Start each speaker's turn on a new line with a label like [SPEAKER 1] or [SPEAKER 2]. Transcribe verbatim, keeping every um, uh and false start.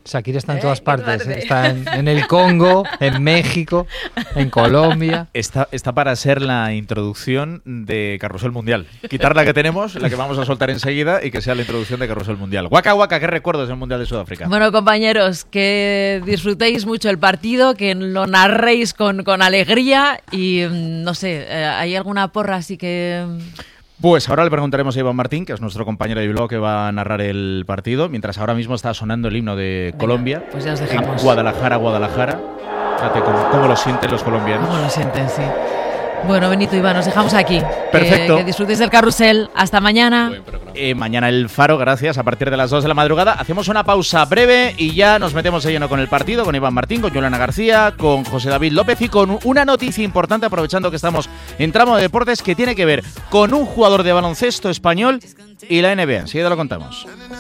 [SPEAKER 1] Shakira está en
[SPEAKER 2] ¿Eh?
[SPEAKER 1] todas partes. ¿eh? Está en, en el Congo, en México, en Colombia.
[SPEAKER 3] Está, está para ser la introducción de Carrusel Mundial. Quitar la que tenemos, la que vamos a soltar enseguida, y que sea la introducción de Carrusel Mundial. Waka Waka, ¿qué recuerdos del Mundial de Sudáfrica?
[SPEAKER 2] Bueno, compañeros, que disfrutéis mucho el partido, que lo narréis con, con alegría y, no sé, ¿hay alguna porra así que...?
[SPEAKER 3] Pues ahora le preguntaremos a Iván Martín, que es nuestro compañero de Bilbao, que va a narrar el partido, mientras ahora mismo está sonando el himno de Venga, Colombia.
[SPEAKER 2] Pues ya os dejamos.
[SPEAKER 3] En Guadalajara, Guadalajara. Fíjate cómo, cómo lo sienten los colombianos.
[SPEAKER 2] ¿Cómo lo sienten, sí? Bueno, Benito, Iván, nos dejamos aquí.
[SPEAKER 3] Perfecto.
[SPEAKER 2] Que, que disfrutéis del carrusel. Hasta mañana.
[SPEAKER 3] Eh, mañana el Faro, gracias, a partir de las dos de la madrugada. Hacemos una pausa breve y ya nos metemos de lleno con el partido, con Iván Martín, con Yolanda García, con José David López y con una noticia importante, aprovechando que estamos en tramo de deportes, que tiene que ver con un jugador de baloncesto español y la N B A. Enseguida lo contamos.